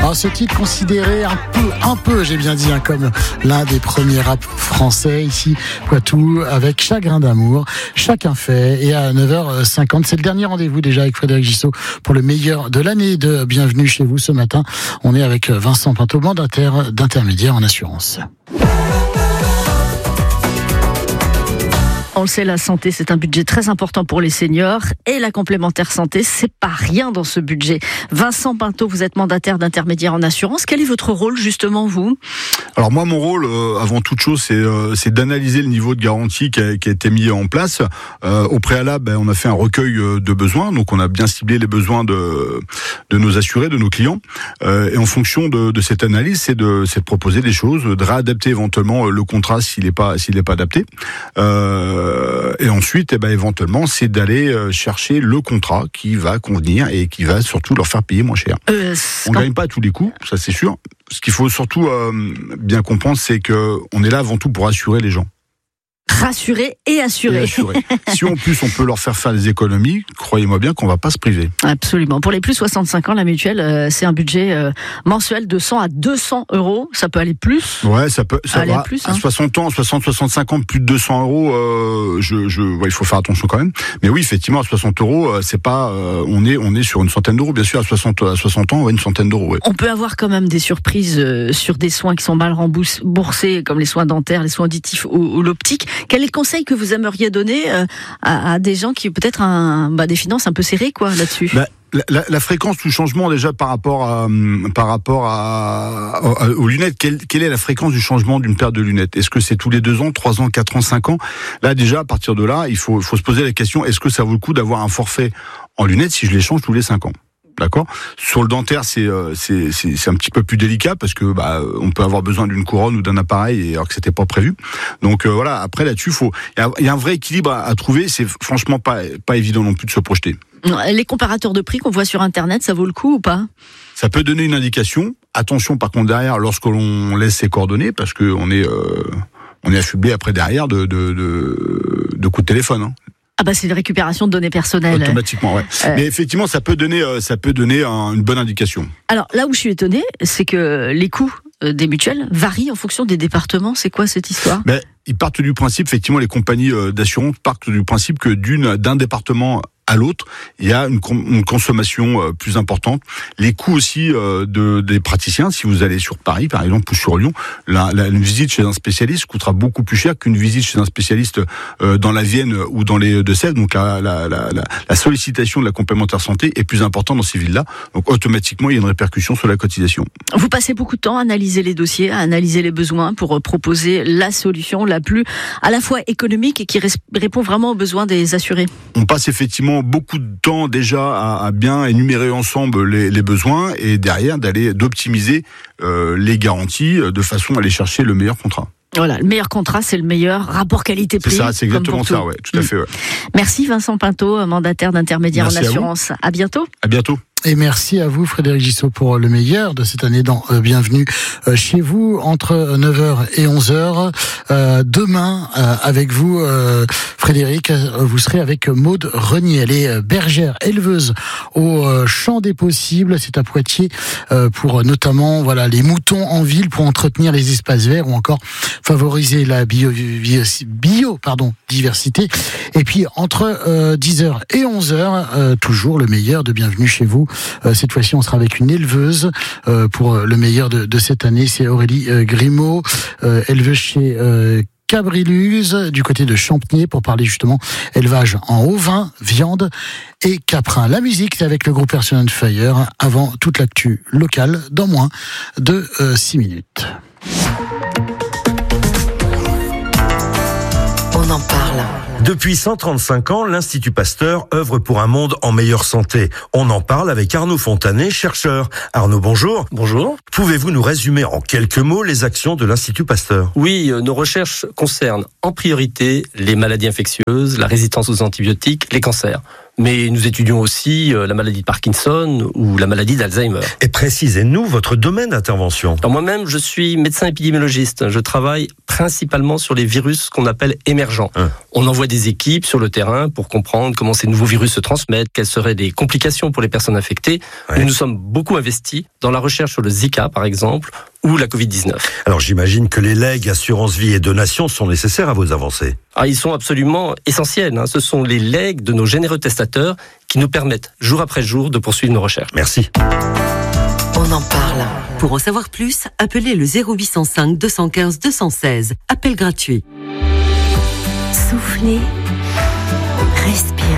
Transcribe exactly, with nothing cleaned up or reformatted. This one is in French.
Alors ce titre considéré un peu, un peu, j'ai bien dit, hein, comme l'un des premiers rap français ici, Poitou, avec Chagrin d'amour, Chacun fait. Et à neuf heures cinquante, c'est le dernier rendez-vous déjà avec Frédéric Gissot pour le meilleur de l'année de Bienvenue chez vous. Ce matin, on est avec Vincent Pinto, mandataire d'intermédiaire en assurance. On le sait, la santé, c'est un budget très important pour les seniors et la complémentaire santé, c'est pas rien dans ce budget. Vincent Pinto, vous êtes mandataire d'intermédiaire en assurance. Quel est votre rôle, justement, vous ? Alors moi, mon rôle, euh, avant toute chose, c'est, euh, c'est d'analyser le niveau de garantie qui a, qui a été mis en place. Euh, au préalable, ben, on a fait un recueil de besoins, donc on a bien ciblé les besoins de, de nos assurés, de nos clients. Euh, et en fonction de, de cette analyse, c'est de, c'est de proposer des choses, de réadapter éventuellement le contrat s'il n'est pas, s'il n'est pas adapté. Euh, Et ensuite, eh ben, éventuellement, c'est d'aller chercher le contrat qui va convenir et qui va surtout leur faire payer moins cher. Euh, on ne gagne pas à tous les coups, ça c'est sûr. Ce qu'il faut surtout euh, bien comprendre, c'est qu'on est là avant tout pour assurer les gens. Rassurer et assurer. Et assurer. Si en plus on peut leur faire faire des économies, croyez-moi bien qu'on ne va pas se priver. Absolument. Pour les plus soixante-cinq ans, la mutuelle, euh, c'est un budget euh, mensuel de cent à deux cents euros. Ça peut aller plus. Ouais, ça peut. Ça aller va. À plus. À hein. soixante ans, soixante, soixante-cinq ans, plus de deux cents euros. Euh, je, je, ouais, il faut faire attention quand même. Mais oui, effectivement, à soixante euros, euh, c'est pas. Euh, on est, on est sur une centaine d'euros. Bien sûr, à soixante, à soixante ans, ouais, une centaine d'euros. Ouais. On peut avoir quand même des surprises euh, sur des soins qui sont mal remboursés, comme les soins dentaires, les soins auditifs ou, ou l'optique. Quel est le conseil que vous aimeriez donner euh, à, à des gens qui ont peut-être un, bah, des finances un peu serrées quoi, là-dessus? bah, la, la, la fréquence du changement déjà par rapport à, par rapport à, à aux lunettes, quelle, quelle est la fréquence du changement d'une paire de lunettes? Est-ce que c'est tous les deux ans, trois ans, quatre ans, cinq ans? Là déjà, à partir de là, il faut, faut se poser la question, est-ce que ça vaut le coup d'avoir un forfait en lunettes si je les change tous les cinq ans? D'accord. Sur le dentaire, c'est c'est c'est c'est un petit peu plus délicat parce que bah on peut avoir besoin d'une couronne ou d'un appareil alors que c'était pas prévu. Donc euh, voilà. Après là-dessus, faut il y a, y a un vrai équilibre à, à trouver. C'est franchement pas pas évident non plus de se projeter. Les comparateurs de prix qu'on voit sur Internet, ça vaut le coup ou pas? Ça peut donner une indication. Attention par contre derrière lorsque l'on laisse ses coordonnées parce que on est euh, on est affublé après derrière de de de, de coups de téléphone. Hein. Ah bah c'est une récupération de données personnelles. Automatiquement, ouais. Euh... Mais effectivement, ça peut donner, euh, ça peut donner un, une bonne indication. Alors là où je suis étonné, c'est que les coûts des mutuelles varient en fonction des départements. C'est quoi cette histoire? Ben, ils partent du principe, effectivement, les compagnies d'assurance partent du principe que d'une d'un département à l'autre, il y a une, une consommation euh, plus importante. Les coûts aussi euh, de, des praticiens, si vous allez sur Paris, par exemple, ou sur Lyon, la, la, une visite chez un spécialiste coûtera beaucoup plus cher qu'une visite chez un spécialiste euh, dans la Vienne ou dans les Deux-Sèvres. Donc la, la, la, la sollicitation de la complémentaire santé est plus importante dans ces villes-là. Donc automatiquement, il y a une répercussion sur la cotisation. Vous passez beaucoup de temps à analyser les dossiers, à analyser les besoins pour proposer la solution la plus à la fois économique et qui répond vraiment aux besoins des assurés. On passe effectivement beaucoup de temps déjà à, à bien énumérer ensemble les, les besoins et derrière d'aller d'optimiser euh, les garanties de façon à aller chercher le meilleur contrat. Voilà, le meilleur contrat, c'est le meilleur rapport qualité-prix. C'est ça, c'est exactement ça, ouais, tout à fait. Ouais. Merci Vincent Pinto, mandataire d'intermédiaire en assurance. À, à bientôt. À bientôt. Et merci à vous, Frédéric Gissot, pour le meilleur de cette année dans euh, Bienvenue euh, chez vous, entre neuf heures et onze heures. Euh, demain, euh, avec vous, euh, Frédéric, vous serez avec Maude Renier. Elle est bergère, éleveuse au euh, Champ des Possibles. C'est à Poitiers euh, pour notamment voilà les moutons en ville, pour entretenir les espaces verts ou encore favoriser la bio, bio, bio pardon, diversité. Et puis, entre euh, dix heures et onze heures, euh, toujours le meilleur de Bienvenue chez vous. Euh, cette fois-ci, on sera avec une éleveuse euh, pour le meilleur de, de cette année. C'est Aurélie euh, Grimaud, euh, éleveuse chez euh, Cabriluse, du côté de Champniers, pour parler justement élevage en ovin, viande et caprin. La musique, c'est avec le groupe Earth and Fire, avant toute l'actu locale, dans moins de euh, six minutes. On en parle. Depuis cent trente-cinq ans, l'Institut Pasteur œuvre pour un monde en meilleure santé. On en parle avec Arnaud Fontanet, chercheur. Arnaud, bonjour. Bonjour. Pouvez-vous nous résumer en quelques mots les actions de l'Institut Pasteur? Oui, nos recherches concernent en priorité les maladies infectieuses, la résistance aux antibiotiques, les cancers. mais nous étudions aussi la maladie de Parkinson ou la maladie d'Alzheimer. Et précisez-nous votre domaine d'intervention. Alors moi-même, je suis médecin épidémiologiste. Je travaille principalement sur les virus qu'on appelle émergents. Hein. On envoie des équipes sur le terrain pour comprendre comment ces nouveaux virus se transmettent, quelles seraient les complications pour les personnes infectées. Ouais. Nous nous sommes beaucoup investis dans la recherche sur le Zika, par exemple, ou la covid dix-neuf. Alors j'imagine que les legs, assurance vie et donations sont nécessaires à vos avancées. Ah, ils sont absolument essentiels. Hein. Ce sont les legs de nos généreux testateurs qui nous permettent, jour après jour, de poursuivre nos recherches. Merci. On en parle. Pour en savoir plus, appelez le zéro huit cent cinq deux cent quinze deux cent seize. Appel gratuit. Soufflez, respirez.